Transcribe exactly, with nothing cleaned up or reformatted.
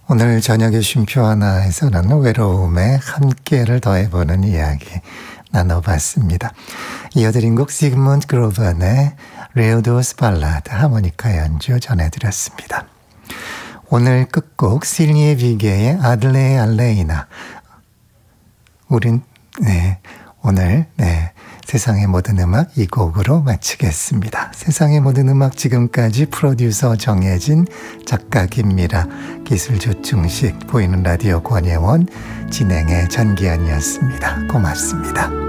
오늘 저녁의 쉼표 하나에서는 외로움에 함께를 더해보는 이야기 나눠봤습니다. 이어드린 곡 시그먼트 그로반의 레오도스 발라드 하모니카 연주 전해드렸습니다. 오늘 끝곡 실리에 비게의 아들레 알레이나. 우린 네, 오늘 네, 세상의 모든 음악 이 곡으로 마치겠습니다. 세상의 모든 음악 지금까지 프로듀서 정혜진, 작가 김미라, 기술 조충식, 보이는 라디오 권예원, 진행의 전기현이었습니다. 고맙습니다.